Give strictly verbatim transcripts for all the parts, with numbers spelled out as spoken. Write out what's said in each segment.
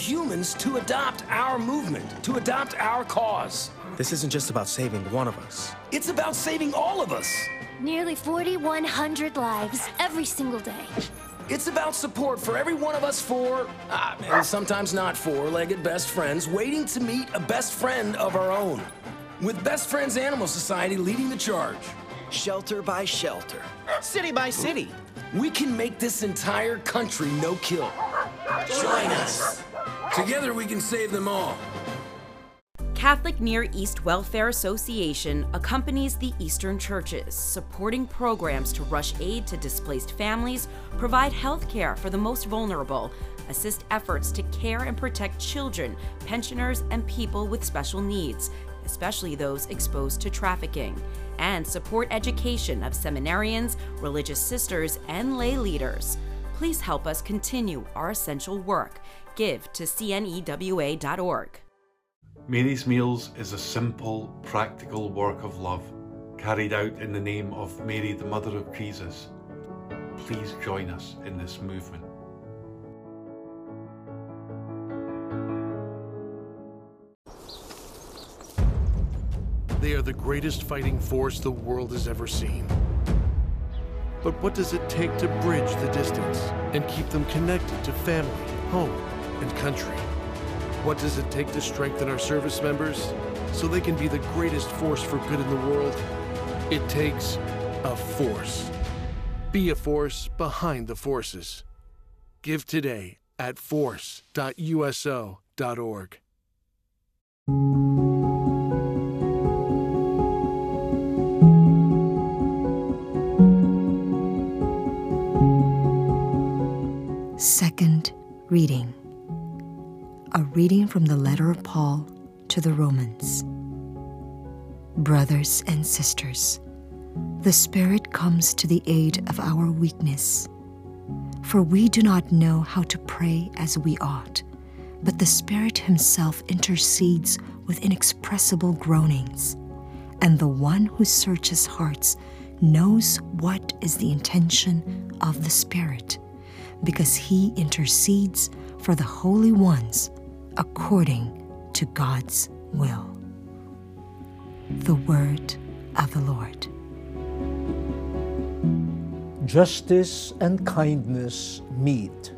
humans to adopt our movement, to adopt our cause. This isn't just about saving one of us. It's about saving all of us. Nearly forty-one hundred lives every single day. It's about support for every one of us four, uh, and sometimes not four-legged best friends, waiting to meet a best friend of our own. With Best Friends Animal Society leading the charge. Shelter by shelter, city by city. We can make this entire country no-kill. Join us. Together we can save them all. Catholic Near East Welfare Association accompanies the Eastern churches, supporting programs to rush aid to displaced families, provide health care for the most vulnerable, assist efforts to care and protect children, pensioners, and people with special needs, especially those exposed to trafficking, and support education of seminarians, religious sisters, and lay leaders. Please help us continue our essential work. Give to C N E W A dot org. Mary's Meals is a simple, practical work of love carried out in the name of Mary, the Mother of Jesus. Please join us in this movement. They are the greatest fighting force the world has ever seen. But what does it take to bridge the distance and keep them connected to family, home, and country? What does it take to strengthen our service members so they can be the greatest force for good in the world? It takes a force. Be a force behind the forces. Give today at force dot U S O dot org. Second reading. A reading from the letter of Paul to the Romans. Brothers and sisters, the Spirit comes to the aid of our weakness. For we do not know how to pray as we ought, but the Spirit Himself intercedes with inexpressible groanings, and the one who searches hearts knows what is the intention of the Spirit, because He intercedes for the holy ones according to God's will. The word of the Lord. Justice and kindness meet.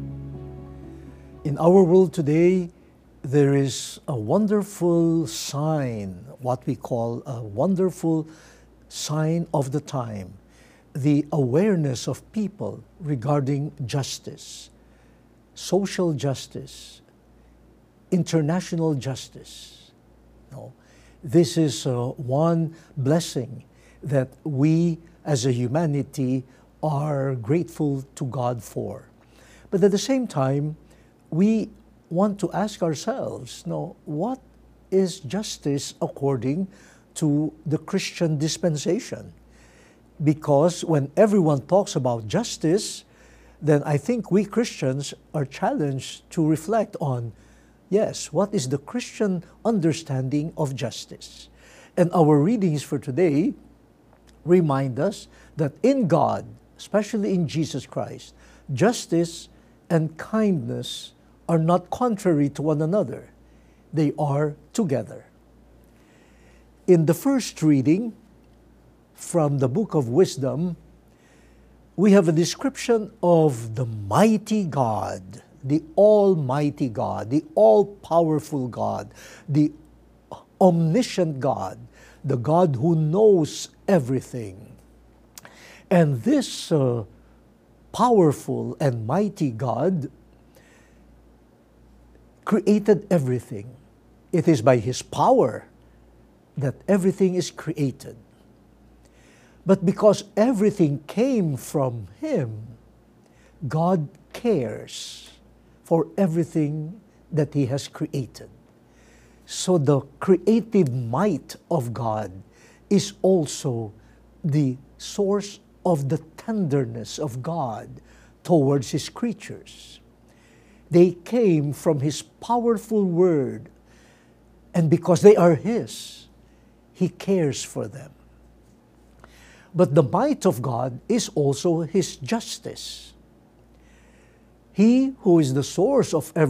In our world today, there is a wonderful sign, what we call a wonderful sign of the time, the awareness of people regarding justice, social justice, international justice. No, this is uh, one blessing that we as a humanity are grateful to God for. But at the same time, we want to ask ourselves, no, what is justice according to the Christian dispensation? Because when everyone talks about justice, then I think we Christians are challenged to reflect on, yes, what is the Christian understanding of justice? And our readings for today remind us that in God, especially in Jesus Christ, justice and kindness are not contrary to one another. They are together. In the first reading from the book of Wisdom, we have a description of the mighty God, the almighty God, the all-powerful God, the omniscient God, the God who knows everything. And this uh, powerful and mighty God created everything. It is by His power that everything is created. But because everything came from Him, God cares for everything that He has created. So the creative might of God is also the source of the tenderness of God towards His creatures. They came from His powerful word, and because they are His, He cares for them. But the might of God is also His justice. He who is the source of everything